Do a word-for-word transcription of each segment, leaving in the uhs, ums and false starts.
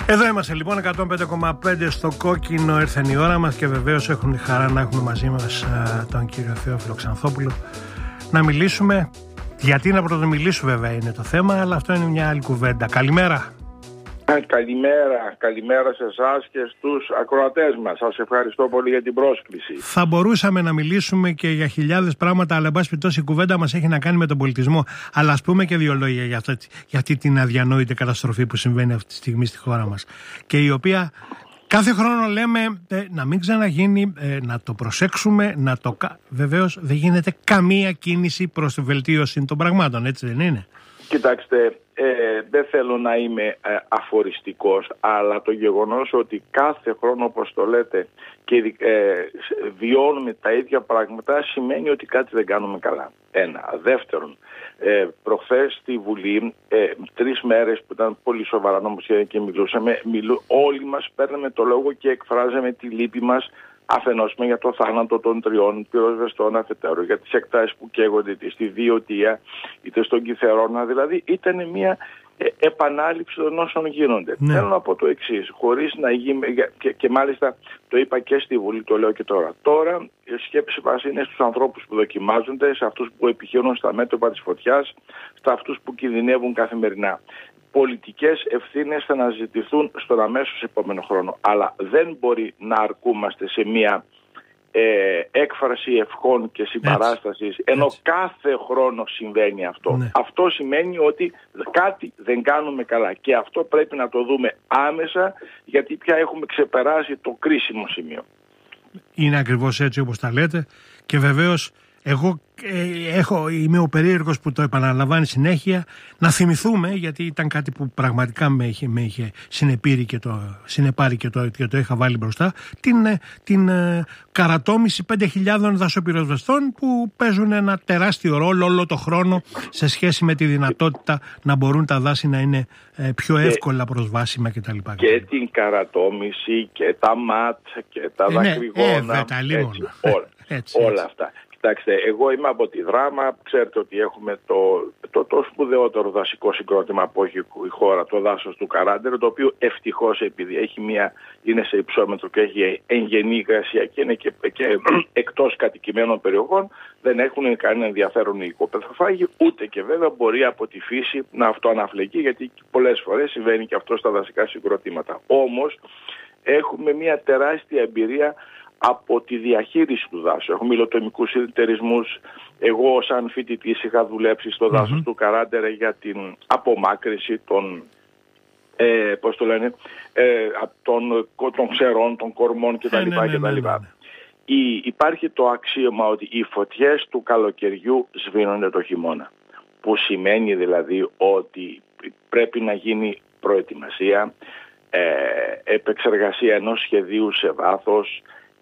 Εδώ είμαστε λοιπόν, εκατόν πέντε κόμμα πέντε στο κόκκινο. Ήρθε η ώρα μας και βεβαίως έχουμε χαρά να έχουμε μαζί μας α, τον κύριο Θεόφιλο Ξανθόπουλο να μιλήσουμε. Γιατί να πρωτομιλήσουμε βέβαια είναι το θέμα, αλλά αυτό είναι μια άλλη κουβέντα. Καλημέρα. Καλημέρα, καλημέρα σε εσάς και στους ακροατές μας. Σας ευχαριστώ πολύ για την πρόσκληση. Θα μπορούσαμε να μιλήσουμε και για χιλιάδες πράγματα, αλλά εν πάση περιπτώσει η κουβέντα μας έχει να κάνει με τον πολιτισμό. Αλλά ας πούμε και δύο λόγια για αυτή, για αυτή την αδιανόητη καταστροφή που συμβαίνει αυτή τη στιγμή στη χώρα μας. Και η οποία κάθε χρόνο λέμε ε, να μην ξαναγίνει, ε, να το προσέξουμε, να το... Βεβαίως δεν γίνεται καμία κίνηση προς τη βελτίωση των πραγμάτων, έτσι δεν είναι? Κοιτάξτε, ε, δεν θέλω να είμαι ε, αφοριστικός, αλλά το γεγονός ότι κάθε χρόνο, όπως το λέτε, και ε, βιώνουμε τα ίδια πράγματα σημαίνει ότι κάτι δεν κάνουμε καλά. Ένα. Δεύτερον, ε, προχθές στη Βουλή, ε, τρεις μέρες που ήταν πολύ σοβαρά νομοσχέδια και μιλούσαμε, μιλού, όλοι μας παίρναμε το λόγο και εκφράζαμε τη λύπη μας αφενός με για το θάνατο των τριών πυροσβεστών αφετέρου, για τις εκτάσεις που καίγονται είτε στη Διωτία είτε στον Κιθερώνα, δηλαδή ήταν μια ε, επανάληψη των όσων γίνονται. Ναι. Θέλω να πω το εξής, χωρίς να γίνει, και, και μάλιστα το είπα και στη Βουλή, το λέω και τώρα. Τώρα η σκέψη μας είναι στους ανθρώπους που δοκιμάζονται, σε αυτούς που επιχειρούν στα μέτωπα της φωτιάς, σε αυτούς που κινδυνεύουν καθημερινά. Πολιτικές ευθύνες θα αναζητηθούν στον αμέσως επόμενο χρόνο. Αλλά δεν μπορεί να αρκούμαστε σε μια ε, έκφραση ευχών και συμπαράστασης, ενώ έτσι κάθε χρόνο συμβαίνει αυτό. Ναι. Αυτό σημαίνει ότι κάτι δεν κάνουμε καλά. Και αυτό πρέπει να το δούμε άμεσα, γιατί πια έχουμε ξεπεράσει το κρίσιμο σημείο. Είναι ακριβώς έτσι όπως τα λέτε. Και βεβαίως εγώ ε, έχω, είμαι ο περίεργος που το επαναλαμβάνει συνέχεια, να θυμηθούμε, γιατί ήταν κάτι που πραγματικά με είχε, με είχε συνεπήρει και το, συνεπάρει και το, και το είχα βάλει μπροστά, την, την ε, καρατόμηση πέντε χιλιάδων δασοπυροσβεστών που παίζουν ένα τεράστιο ρόλο όλο το χρόνο σε σχέση με τη δυνατότητα να μπορούν τα δάση να είναι ε, πιο εύκολα προσβάσιμα κτλ. Και, και την καρατόμηση και τα ματ και τα ε, δακρυγόνα, ναι, ε, τα έτσι, όλα, έτσι, όλα έτσι. Αυτά. Κοιτάξτε, εγώ είμαι από τη Δράμα, ξέρετε ότι έχουμε το, το, το σπουδαιότερο δασικό συγκρότημα που έχει η χώρα, το δάσος του Καράντερο, το οποίο ευτυχώς επειδή έχει μια, είναι σε υψόμετρο και έχει εγγενή υγρασία και είναι και, και εκτός κατοικημένων περιοχών, δεν έχουν κανένα ενδιαφέρον οι οικοπεδοφάγοι, ούτε και βέβαια μπορεί από τη φύση να αυτοαναφλεγεί, γιατί πολλές φορές συμβαίνει και αυτό στα δασικά συγκροτήματα. Όμως έχουμε μια τεράστια εμπειρία από τη διαχείριση του δάσου. Έχουμε υλοτομικούς συνεταιρισμούς. Εγώ σαν φοιτητής είχα δουλέψει στο mm-hmm. δάσος του Καράντερε για την απομάκρυση των, ε, πώς το λένε, ε, των, των ξερών, των κορμών κτλ. Ναι, ναι, ναι, ναι, ναι. Η, υπάρχει το αξίωμα ότι οι φωτιές του καλοκαιριού σβήνονται το χειμώνα. Που σημαίνει δηλαδή ότι πρέπει να γίνει προετοιμασία, ε, επεξεργασία ενός σχεδίου σε βάθος,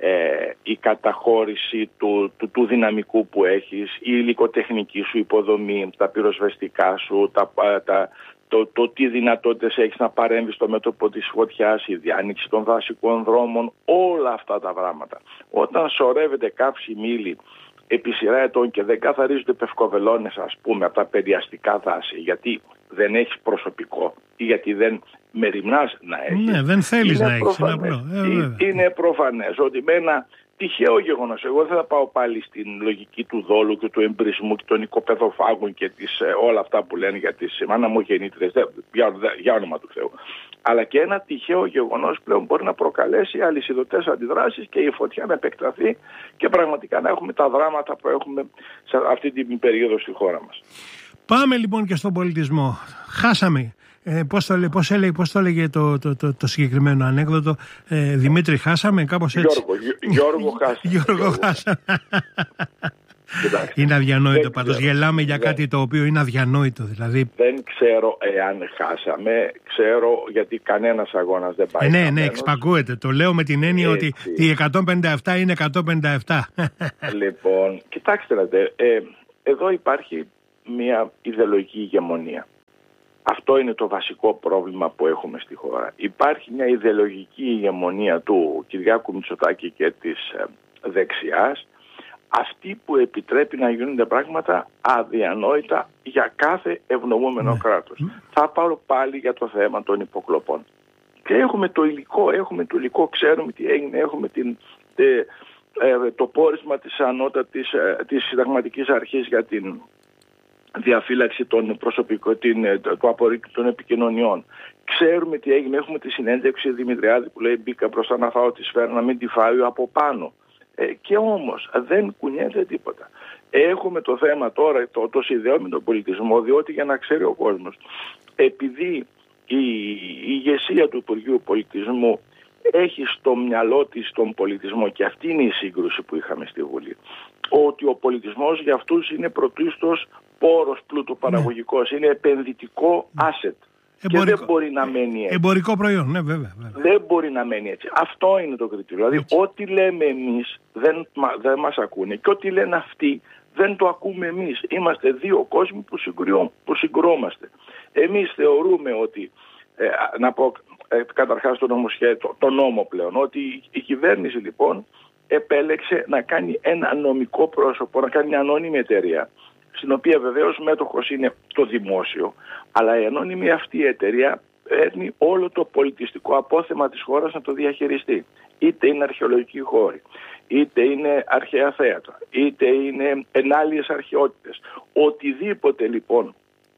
Ε, η καταχώρηση του, του, του δυναμικού που έχεις, η υλικοτεχνική σου υποδομή, τα πυροσβεστικά σου, τα, τα, το, το τι δυνατότητες έχεις να παρέμβεις στο μέτωπο της φωτιάς, η διάνοιξη των δασικών δρόμων, όλα αυτά τα πράγματα. Όταν σωρεύεται κάψη μήλι επί σειρά ετών και δεν καθαρίζονται πευκοβελώνες, ας πούμε, από τα περιαστικά δάση, γιατί δεν έχεις προσωπικό ή γιατί δεν μεριμνάς να έχεις. Ναι, δεν θέλεις είναι να έχεις. Προφανές. Είναι, ε, είναι προφανές ότι με ένα τυχαίο γεγονός, εγώ δεν θα πάω πάλι στην λογική του δόλου και του εμπρισμού και των οικοπεδοφάγων και τις, ε, όλα αυτά που λένε για τις αναμογεννήτρες, για, για όνομα του Θεού. Αλλά και ένα τυχαίο γεγονός πλέον μπορεί να προκαλέσει αλυσιδωτές αντιδράσεις και η φωτιά να επεκταθεί και πραγματικά να έχουμε τα δράματα που έχουμε σε αυτή την περίοδο στη χώρα μας. Πάμε λοιπόν και στον πολιτισμό. Χάσαμε. Ε, πώς, το, πώς, έλεγε, πώς το έλεγε το, το, το, το συγκεκριμένο ανέκδοτο, ε, Δημήτρη, χάσαμε, κάπως έτσι. Γιώργο, Γιώργο χάσαμε. Γιώργο χάσαμε. Είναι αδιανόητο πάντως. Γελάμε για κάτι το οποίο είναι αδιανόητο. Δηλαδή. Δεν ξέρω εάν χάσαμε, ξέρω γιατί κανένας αγώνας δεν πάει. Ε, ναι, ναι, εξπακούεται. Το λέω με την έννοια έτσι, ότι η εκατόν πενήντα επτά είναι εκατόν πενήντα επτά. Λοιπόν, κοιτάξτε, ε, εδώ υπάρχει μια ιδεολογική ηγεμονία. Αυτό είναι το βασικό πρόβλημα που έχουμε στη χώρα. Υπάρχει μια ιδεολογική ηγεμονία του Κυριάκου Μητσοτάκη και της δεξιάς, αυτή που επιτρέπει να γίνονται πράγματα αδιανόητα για κάθε ευνοούμενο ναι. κράτος. Θα πάω πάλι για το θέμα των υποκλοπών. Και έχουμε το υλικό, έχουμε το υλικό, ξέρουμε τι έγινε, έχουμε την, τε, ε, το πόρισμα της ανώτατης, ε, της συνταγματικής αρχής για την διαφύλαξη των προσωπικών, την, του απορρίτου των επικοινωνιών. Ξέρουμε τι έγινε, έχουμε τη συνέντευξη Δημητριάδη που λέει μπήκα μπροστά να φάω τη σφαίρα να μην τη φάω από πάνω. Ε, και όμως δεν κουνιέται τίποτα. Έχουμε το θέμα τώρα, το, το συνδέω με τον πολιτισμό, διότι για να ξέρει ο κόσμος, επειδή η, η ηγεσία του Υπουργείου Πολιτισμού έχει στο μυαλό της τον πολιτισμό, και αυτή είναι η σύγκρουση που είχαμε στη Βουλή, ότι ο πολιτισμός για αυτούς είναι πρωτίστως πόρος πλούτο-παραγωγικός, ναι. είναι επενδυτικό asset. Εμπορικό, και δεν μπορεί να μένει έτσι. Εμπορικό προϊόν, ναι, βέβαια, βέβαια. Δεν μπορεί να μένει έτσι. Αυτό είναι το κριτήριο. Δηλαδή, έτσι. Ό,τι λέμε εμείς δεν, δεν μας ακούνε και ό,τι λένε αυτοί δεν το ακούμε εμείς. Είμαστε δύο κόσμοι που, συγκρουώ, που συγκρουόμαστε. Εμείς θεωρούμε ότι, ε, να πω ε, καταρχάς το νομοσχέδιο, το νόμο πλέον, ότι η κυβέρνηση λοιπόν επέλεξε να κάνει ένα νομικό πρόσωπο, να κάνει μια ανώνυμη εταιρεία, στην οποία βεβαίως μέτοχος είναι το δημόσιο, αλλά η ανώνυμη αυτή η εταιρεία παίρνει όλο το πολιτιστικό απόθεμα της χώρας να το διαχειριστεί. Είτε είναι αρχαιολογικοί χώροι, είτε είναι αρχαία θέατρα, είτε είναι ενάλιες αρχαιότητες. Οτιδήποτε λοιπόν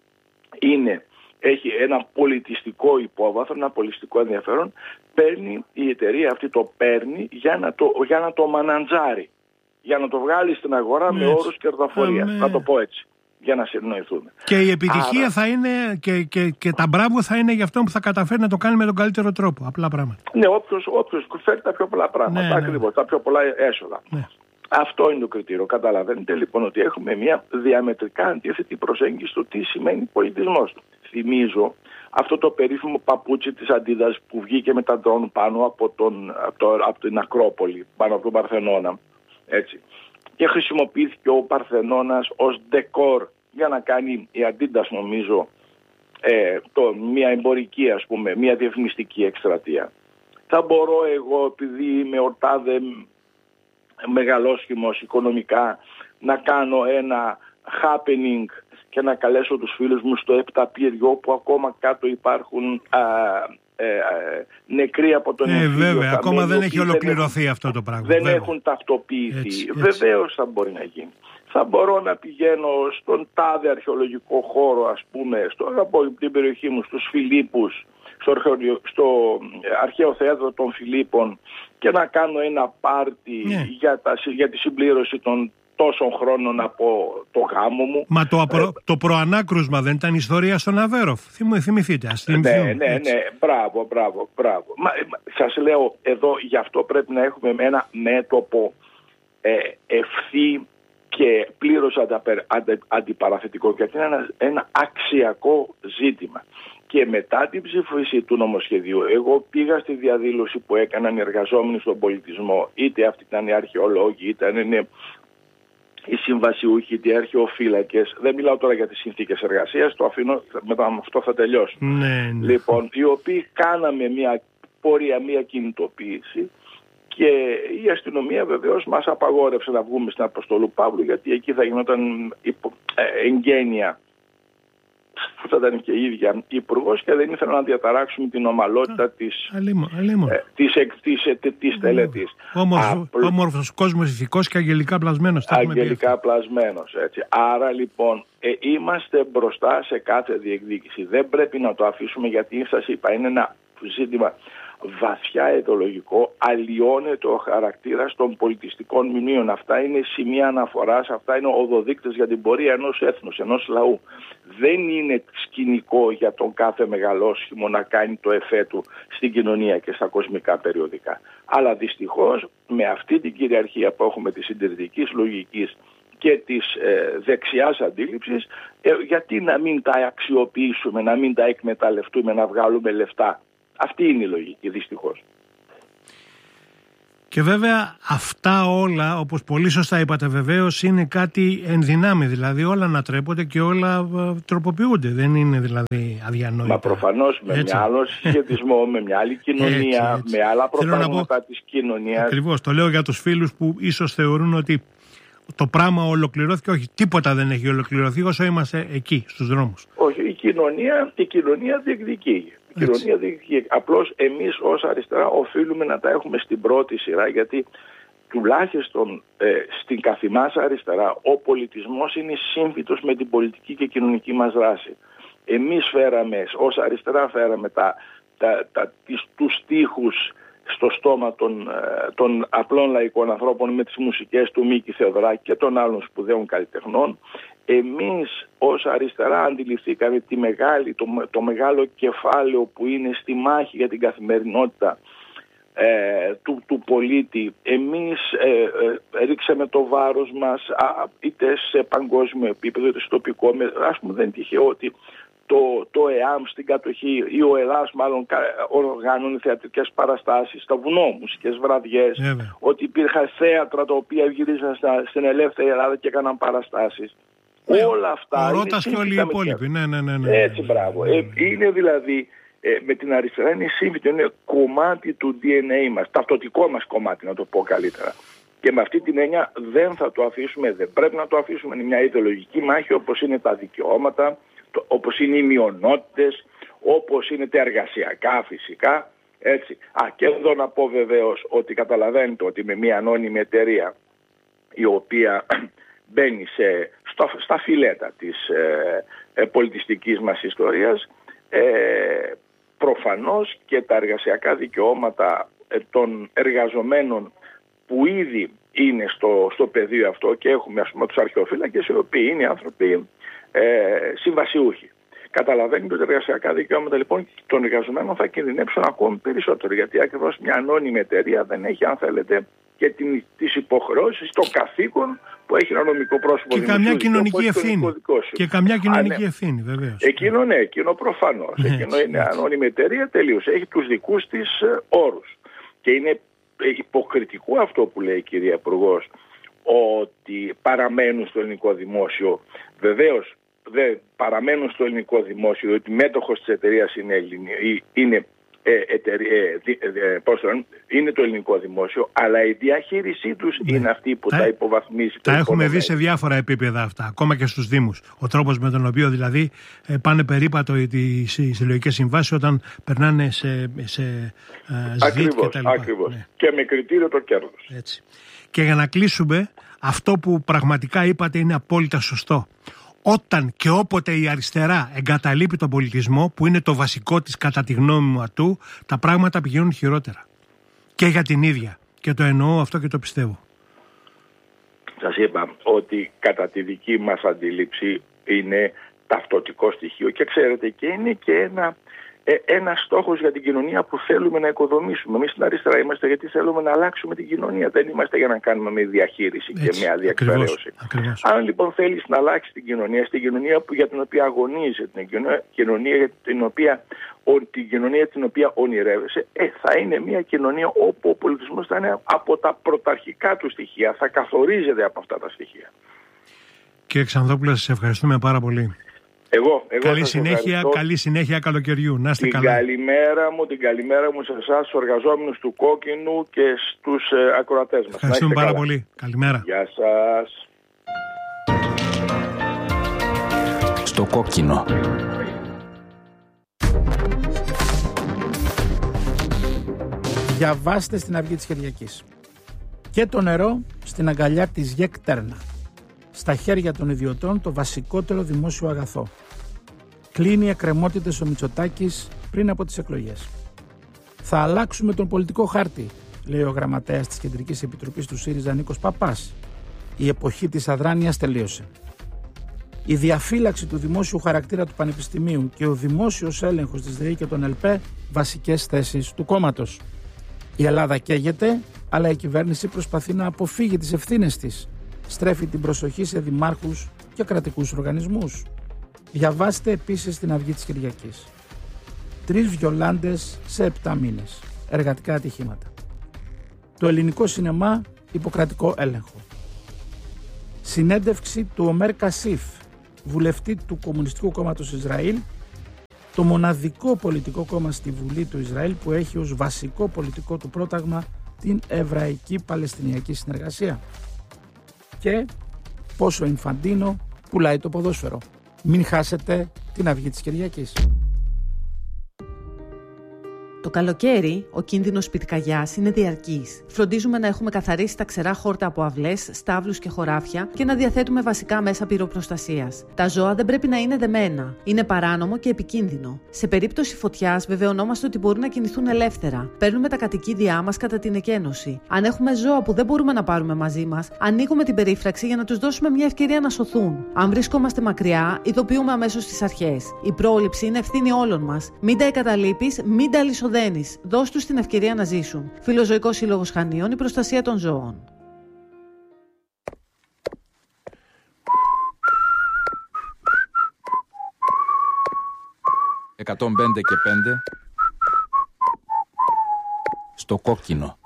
είναι, έχει ένα πολιτιστικό υπόβαθρο, ένα πολιτιστικό ενδιαφέρον, παίρνει η εταιρεία αυτή, το παίρνει για να το, για να το μαναντζάρει. Για να το βγάλει στην αγορά έτσι, με όρους κερδοφορίας. Με... Να το πω έτσι, για να συνοηθούμε. Και η επιτυχία Άρα... θα είναι και, και, και τα μπράβο θα είναι για αυτό που θα καταφέρει να το κάνει με τον καλύτερο τρόπο. Απλά πράγματα. Ναι, όποιος, όποιος φέρει τα πιο πολλά πράγματα. Ναι, ακριβώς, ναι. Τα πιο πολλά έσοδα. Ναι. Αυτό είναι το κριτήριο. Καταλαβαίνετε λοιπόν ότι έχουμε μια διαμετρικά αντίθετη προσέγγιση στο τι σημαίνει πολιτισμός. Θυμίζω αυτό το περίφημο παπούτσι της Αντίδας που βγήκε με τα ντρόν πάνω από, τον, από, το, από την Ακρόπολη, πάνω από τον Παρθενώνα. Έτσι. Και χρησιμοποιήθηκε ο Παρθενώνας ως ντεκόρ για να κάνει η Αντίντας νομίζω ε, το, μια εμπορική, ας πούμε, μια διαφημιστική εκστρατεία. Θα μπορώ εγώ, επειδή είμαι ο τάδε μεγαλόσχημος οικονομικά, να κάνω ένα happening και να καλέσω τους φίλους μου στο Επταπύριο, που ακόμα κάτω υπάρχουν α, ε, ε, νεκροί από τον ε, εμφύλιο. Βέβαια, ακόμα δεν έχει ολοκληρωθεί δεν αυτό το πράγμα. Δεν βέβαια. έχουν ταυτοποιηθεί. Έτσι, έτσι. Βεβαίως θα μπορεί να γίνει. Θα μπορώ να πηγαίνω στον τάδε αρχαιολογικό χώρο, ας πούμε, στο, από την περιοχή μου, στους Φιλίππους, στο, στο αρχαίο θέατρο των Φιλίππων, και να κάνω ένα πάρτι ναι. για, τα, για τη συμπλήρωση των τόσων χρόνων από το γάμο μου. Μα το, απρο... ε... το προανάκρουσμα δεν ήταν ιστορία στον Αβέροφ. Θυμ... Θυμηθείτε. Ας ναι, ναι, ναι, ναι. Μπράβο, μπράβο, μπράβο. Μα, σας λέω εδώ, γι' αυτό πρέπει να έχουμε ένα μέτωπο ε, ευθύ και πλήρως αντα, αντα, αντιπαραθετικό, γιατί είναι ένα, ένα αξιακό ζήτημα. Και μετά την ψήφιση του νομοσχεδίου, εγώ πήγα στη διαδήλωση που έκαναν οι εργαζόμενοι στον πολιτισμό, είτε αυτοί ήταν οι αρχαιολόγοι, είτε είναι οι συμβασιούχοι, είτε οι αρχαιοφύλακες. Δεν μιλάω τώρα για τις συνθήκες εργασίας, το αφήνω, μετά με αυτό θα τελειώσω. Ναι, ναι. Λοιπόν, οι οποίοι κάναμε μια πορεία, μια κινητοποίηση, και η αστυνομία βεβαίως μας απαγόρευσε να βγούμε στην Αποστολού Παύλου, γιατί εκεί θα γινόταν υπο, ε, εγγένεια που θα ήταν και η ίδια υπουργός, και δεν ήθελα να διαταράξουμε την ομαλότητα της, αλίμο, αλίμο. Ε, της, της, της, της τελετής. Όμορφος, Απλ... όμορφος κόσμος, ηθικός και αγγελικά πλασμένος. Αγγελικά πλασμένος, έτσι. Άρα λοιπόν ε, είμαστε μπροστά σε κάθε διεκδίκηση. Δεν πρέπει να το αφήσουμε, γιατί σας είπα είναι ένα ζήτημα βαθιά ιδεολογικό, αλλοιώνεται ο χαρακτήρας των πολιτιστικών μνημείων. Αυτά είναι σημεία αναφοράς, αυτά είναι οδοδείκτες για την πορεία ενός έθνους, ενός λαού. Δεν είναι σκηνικό για τον κάθε μεγαλόσχημο να κάνει το εφέ του στην κοινωνία και στα κοσμικά περιοδικά. Αλλά δυστυχώς με αυτή την κυριαρχία που έχουμε της συντηρητικής λογικής και της ε, δεξιάς αντίληψης, ε, γιατί να μην τα αξιοποιήσουμε, να μην τα εκμεταλλευτούμε, να βγάλουμε λεφτά. Αυτή είναι η λογική, δυστυχώς. Και βέβαια αυτά όλα, όπως πολύ σωστά είπατε βεβαίως, είναι κάτι ενδυνάμει. Δηλαδή όλα ανατρέπονται και όλα τροποποιούνται. Δεν είναι δηλαδή αδιανόητα. Μα προφανώς με έτσι. Μια άλλο συσχετισμό, με μια άλλη κοινωνία, έτσι, έτσι. με άλλα προπράγματα πω... της κοινωνίας. Ακριβώς, το λέω για τους φίλους που ίσως θεωρούν ότι το πράγμα ολοκληρώθηκε. Όχι, τίποτα δεν έχει ολοκληρωθεί όσο είμαστε εκεί στους δρόμους. Όχι, η κοινωνία, η κοινωνία διεκδικεί. κοινωνία διεκδικεί. Απλώς εμείς ως αριστερά οφείλουμε να τα έχουμε στην πρώτη σειρά, γιατί τουλάχιστον ε, στην καθημάς αριστερά ο πολιτισμός είναι σύμφυτος με την πολιτική και κοινωνική μας δράση. Εμείς φέραμε, ως αριστερά φέραμε τα, τα, τα, τις, τους στίχους στο στόμα των, των απλών λαϊκών ανθρώπων με τις μουσικές του Μίκη Θεοδωράκη και των άλλων σπουδαίων καλλιτεχνών. Εμείς ως αριστερά αντιληφθήκαμε τη μεγάλη, το, το μεγάλο κεφάλαιο που είναι στη μάχη για την καθημερινότητα ε, του, του πολίτη. Εμείς ε, ε, ρίξαμε το βάρος μας α, είτε σε παγκόσμιο επίπεδο είτε στο τοπικό. Ας πούμε δεν είναι τυχαίο ότι το, το ΕΑΜ στην κατοχή ή ο ΕΛΑΣ μάλλον οργάνωνε θεατρικές παραστάσεις, στα βουνό, μουσικές βραδιές, yeah, ότι υπήρχαν θέατρα τα οποία γυρίζαν στα, στην ελεύθερη Ελλάδα και έκαναν παραστάσεις. Yeah. Όλα αυτά. Ο Ρώτας και όλοι οι υπόλοιποι. Ναι, ναι, ναι, ναι. Έτσι, μπράβο. Ε, είναι δηλαδή ε, με την αριστερά είναι σύμβητο, είναι κομμάτι του ντι εν έι μας, ταυτοτικό μας κομμάτι, να το πω καλύτερα. Και με αυτή την έννοια δεν θα το αφήσουμε, δεν πρέπει να το αφήσουμε. Είναι μια ιδεολογική μάχη όπως είναι τα δικαιώματα, όπως είναι οι μειονότητες, όπως είναι τα εργασιακά φυσικά, έτσι. Α, και εδώ να πω βεβαίως ότι καταλαβαίνετε ότι με μια ανώνυμη εταιρεία η οποία μπαίνει σε, στο, στα φιλέτα της ε, ε, πολιτιστικής μας ιστορίας, ε, προφανώς και τα εργασιακά δικαιώματα ε, των εργαζομένων που ήδη είναι στο, στο πεδίο αυτό, και έχουμε ας πούμε τους αρχαιοφύλακες οι οποίοι είναι άνθρωποι Ε, συμβασιούχοι. Καταλαβαίνετε ότι τα εργασιακά δικαιώματα λοιπόν των εργαζομένων θα κινδυνεύσουν ακόμη περισσότερο, γιατί ακριβώς μια ανώνυμη εταιρεία δεν έχει, αν θέλετε, και την, τις υποχρεώσεις, το καθήκον που έχει ένα νομικό πρόσωπο. Και καμιά κοινωνική ευθύνη. Και καμιά κοινωνική ναι. ευθύνη, βεβαίως. Εκείνο ναι, εκείνο προφανώς. Ναι, εκείνο είναι έτσι. Ανώνυμη εταιρεία τελείως. Έχει τους δικούς της ε, όρους. Και είναι υποκριτικό αυτό που λέει η κυρία Υπουργός, ότι παραμένουν στο ελληνικό δημόσιο. Βεβαίως δεν παραμένουν στο ελληνικό δημόσιο, διότι μέτοχος της εταιρείας είναι, Ελληνι, είναι, ε, εταιρεία, ε, ε, πώς το λένε, είναι το ελληνικό δημόσιο, αλλά η διαχείρισή τους ναι. είναι αυτή που τα, τα υποβαθμίζει. Τα έχουμε δει σε διάφορα επίπεδα αυτά, ακόμα και στους Δήμους. Ο τρόπος με τον οποίο δηλαδή ε, πάνε περίπατο οι συλλογικές συμβάσεις όταν περνάνε σε, σε ε, ΣΔΙΤ και τα λοιπά. Ακριβώς. Ναι. Και με κριτήριο το κέρδος. Έτσι. Και για να κλείσουμε, αυτό που πραγματικά είπατε είναι απόλυτα σωστό. Όταν και όποτε η αριστερά εγκαταλείπει τον πολιτισμό, που είναι το βασικό της κατά τη γνώμη μου ατού, τα πράγματα πηγαίνουν χειρότερα. Και για την ίδια. Και το εννοώ αυτό και το πιστεύω. Σας είπα ότι κατά τη δική μας αντίληψη είναι ταυτοτικό στοιχείο και ξέρετε και είναι και ένα... Ε, ένας στόχος για την κοινωνία που θέλουμε να οικοδομήσουμε. Εμείς στην αριστερά είμαστε γιατί θέλουμε να αλλάξουμε την κοινωνία. Δεν είμαστε για να κάνουμε μια διαχείριση έτσι, και μια διεκπαιρέωση. Αν λοιπόν θέλεις να αλλάξεις την κοινωνία, στην κοινωνία που, για την οποία αγωνίζεσαι, την κοινωνία, για την οποία, ο, την κοινωνία την οποία ονειρεύεσαι, ε, θα είναι μια κοινωνία όπου ο πολιτισμός θα είναι από τα πρωταρχικά του στοιχεία, θα καθορίζεται από αυτά τα στοιχεία. Κύριε Ξανθόπουλε, σας ευχαριστούμε πάρα πολύ. Εγώ, εγώ καλή συνέχεια, καλή συνέχεια καλοκαιριού. Να είστε καλά. Την καλημέρα μου, την καλημέρα μου σε εσάς, στους εργαζόμενους του Κόκκινου και στους ε, ακροατές μας. Ευχαριστούμε πάρα καλά. πολύ. Καλημέρα. Γεια σας. Στο Κόκκινο. Διαβάστε στην Αυγή της Κυριακής. Και το νερό στην αγκαλιά της ΓΕΚ Τέρνα. Στα χέρια των ιδιωτών το βασικότερο δημόσιο αγαθό. Κλείνει εκκρεμότητες ο Μητσοτάκης πριν από τις εκλογές. Θα αλλάξουμε τον πολιτικό χάρτη, λέει ο γραμματέας της Κεντρικής Επιτροπής του ΣΥΡΙΖΑ Νίκος Παπάς. Η εποχή της αδράνειας τελείωσε. Η διαφύλαξη του δημόσιου χαρακτήρα του Πανεπιστημίου και ο δημόσιος έλεγχος της ΔΕΗ και των ΕΛΠΕ βασικές θέσεις του κόμματος. Η Ελλάδα καίγεται, αλλά η κυβέρνηση προσπαθεί να αποφύγει τις ευθύνες της. Στρέφει την προσοχή σε δημάρχους και κρατικούς οργανισμούς. Διαβάστε επίσης την Αυγή της Κυριακής. Τρεις βιολάντες σε επτά μήνες. Εργατικά ατυχήματα. Το ελληνικό σινεμά υποκρατικό έλεγχο. Συνέντευξη του Ομέρ Κασίφ, βουλευτή του Κομμουνιστικού Κόμματος Ισραήλ, το μοναδικό πολιτικό κόμμα στη Βουλή του Ισραήλ που έχει ως βασικό πολιτικό του πρόταγμα την Εβραϊκή Παλαιστινιακή Συνεργασία. Και πόσο Ινφαντίνο πουλάει το ποδόσφαιρο. Μην χάσετε την Αυγή της Κυριακής. Το καλοκαίρι, ο κίνδυνος πυρκαγιάς είναι διαρκής. Φροντίζουμε να έχουμε καθαρίσει τα ξερά χόρτα από αυλές, στάβλους και χωράφια και να διαθέτουμε βασικά μέσα πυροπροστασίας. Τα ζώα δεν πρέπει να είναι δεμένα. Είναι παράνομο και επικίνδυνο. Σε περίπτωση φωτιάς, βεβαιωνόμαστε ότι μπορούν να κινηθούν ελεύθερα. Παίρνουμε τα κατοικίδια μας κατά την εκένωση. Αν έχουμε ζώα που δεν μπορούμε να πάρουμε μαζί μας, ανοίγουμε την περίφραξη για να τους δώσουμε μια ευκαιρία να σωθούν. Αν βρισκόμαστε μακριά, ειδοποιούμε αμέσως τις αρχές. Η πρόληψη είναι ευθύνη όλων μας. Μην τα εγκαταλείπεις, μην τα αλυσοδένεις. Δώσ' τους την ευκαιρία να ζήσουν. Φιλοζωικός Σύλλογος Χανίων, η προστασία των ζώων. εκατόν πέντε και πέντε στο κόκκινο.